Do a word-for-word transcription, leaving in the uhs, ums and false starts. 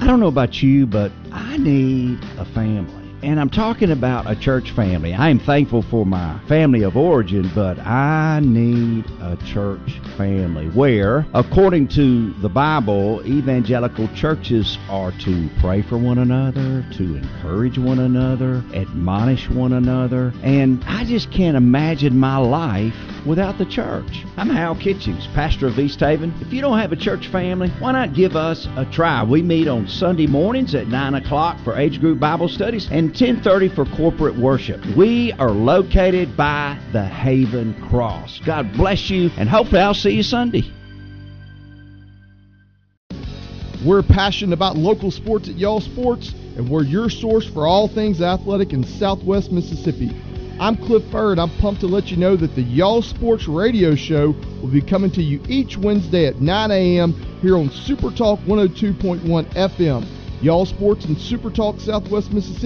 I don't know about you, but I need a family. And I'm talking about a church family. I am thankful for my family of origin, but I need a church family where, according to the Bible, evangelical churches are to pray for one another, to encourage one another, admonish one another. And I just can't imagine my life without the church. I'm Hal Kitchings, pastor of East Haven. If you don't have a church family, why not give us a try? We meet on Sunday mornings at nine o'clock for age group Bible studies and ten thirty for corporate worship. We are located by the Haven Cross. God bless you, and hopefully I'll see you Sunday. We're passionate about local sports at Y'all Sports, and we're your source for all things athletic in Southwest Mississippi. I'm Cliff Furr, and I'm pumped to let you know that the Y'all Sports radio show will be coming to you each Wednesday at nine a.m. here on Super Talk one oh two point one F M. Y'all Sports and Super Talk Southwest Mississippi